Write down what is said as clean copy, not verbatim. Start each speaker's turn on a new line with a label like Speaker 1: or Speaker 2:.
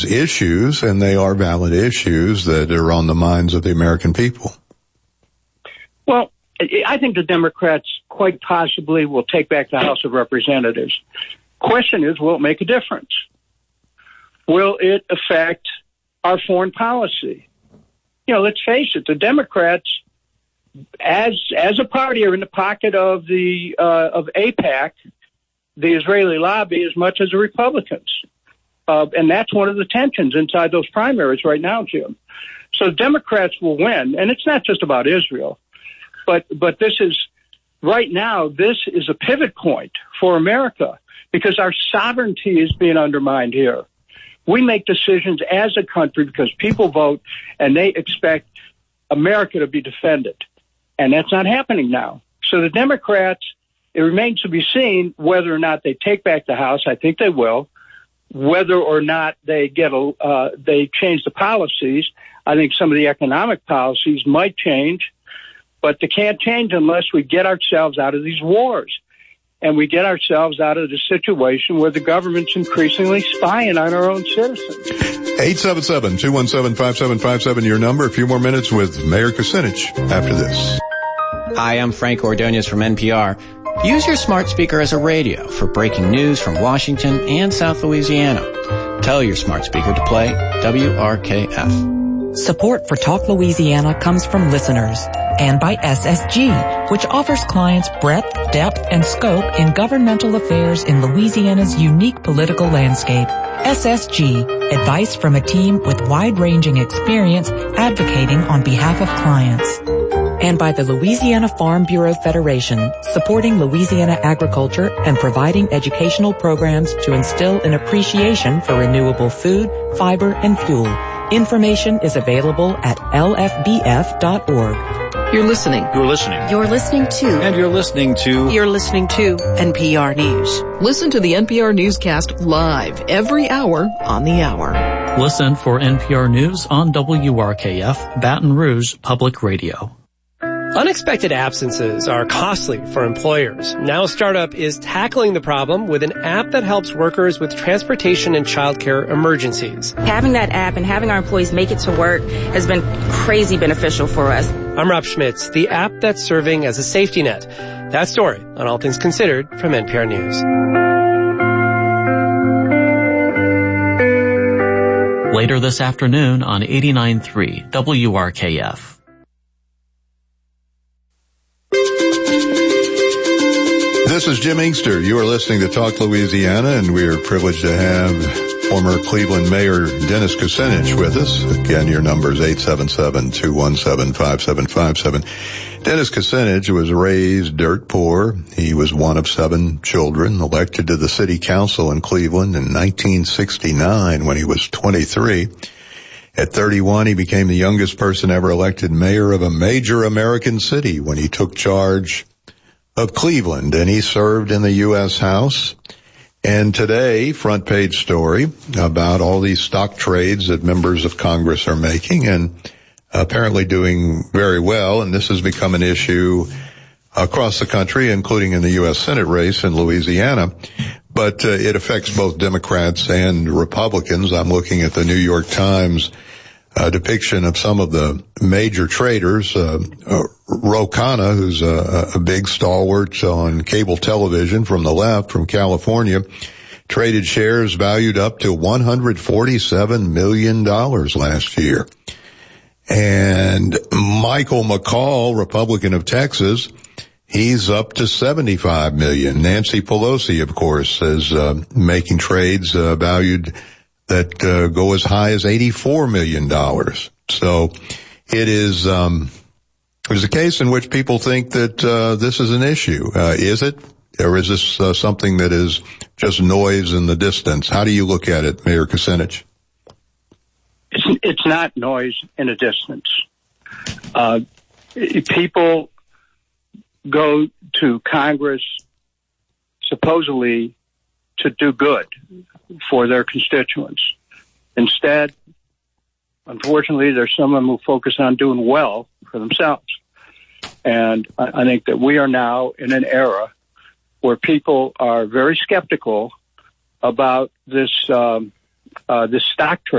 Speaker 1: issues, and they are valid issues that are on the minds of the American people.
Speaker 2: Well, I think the Democrats quite possibly will take back the House of Representatives. Question is, will it make a difference? Will it affect our foreign policy? You know, let's face it, the Democrats, as a party, are in the pocket of the of AIPAC, the Israeli lobby, as much as the Republicans. And that's one of the tensions inside those primaries right now, Jim. So Democrats will win, and it's not just about Israel. But this is, right now, this is a pivot point for America because our sovereignty is being undermined here. We make decisions as a country because people vote and they expect America to be defended. And that's not happening now. So the Democrats, it remains to be seen whether or not they take back the House. I think they will. Whether or not they they change the policies. I think some of the economic policies might change, but they can't change unless we get ourselves out of these wars and we get ourselves out of the situation where the government's increasingly spying on our own citizens.
Speaker 1: 877-217-5757, your number. A few more minutes with Mayor Kucinich after this.
Speaker 3: Hi, I'm Frank Ordonez from NPR. Use your smart speaker as a radio for breaking news from Washington and South Louisiana. Tell your smart speaker to play WRKF.
Speaker 4: Support for Talk Louisiana comes from listeners and by SSG, which offers clients breadth, depth, and scope in governmental affairs in Louisiana's unique political landscape. SSG, advice from a team with wide-ranging experience advocating on behalf of clients. And by the Louisiana Farm Bureau Federation, supporting Louisiana agriculture and providing educational programs to instill an appreciation for renewable food, fiber, and fuel. Information is available at lfbf.org.
Speaker 5: You're listening.
Speaker 6: You're listening.
Speaker 5: You're listening to.
Speaker 6: And you're listening to.
Speaker 5: You're listening to NPR News. Listen to the NPR Newscast live every hour on the hour.
Speaker 7: Listen for NPR News on WRKF, Baton Rouge Public Radio.
Speaker 8: Unexpected absences are costly for employers. Now Startup is tackling the problem with an app that helps workers with transportation and childcare emergencies.
Speaker 9: Having that app and having our employees make it to work has been crazy beneficial for us.
Speaker 8: I'm Rob Schmitz, the app that's serving as a safety net. That story on All Things Considered from NPR News.
Speaker 7: Later this afternoon on 89.3 WRKF.
Speaker 1: This is Jim Inkster. You are listening to Talk Louisiana, and we are privileged to have former Cleveland Mayor Dennis Kucinich with us. Again, your number is 877-217-5757. Dennis Kucinich was raised dirt poor. He was one of 7 children, elected to the city council in Cleveland in 1969 when he was 23. At 31, he became the youngest person ever elected mayor of a major American city when he took charge of Cleveland, and he served in the U.S. House. And today, front page story about all these stock trades that members of Congress are making and apparently doing very well. And this has become an issue across the country, including in the U.S. Senate race in Louisiana. But it affects both Democrats and Republicans. I'm looking at the New York Times depiction of some of the major traders. Ro Khanna, who's a big stalwart on cable television from the left, from California, traded shares valued up to $147 million last year. And Michael McCall, Republican of Texas, he's up to $75 million. Nancy Pelosi, of course, is making trades valued that go as high as $84 million. So it is there's a case in which people think that this is an issue. Is it? Or is this something that is just noise in the distance? How do you look at it, Mayor Kucinich?
Speaker 2: It's not noise in a distance. People go to Congress supposedly to do good for their constituents. Instead, unfortunately, there's some of them who focus on doing well for themselves. And I think that we are now in an era where people are very skeptical about this stock trade.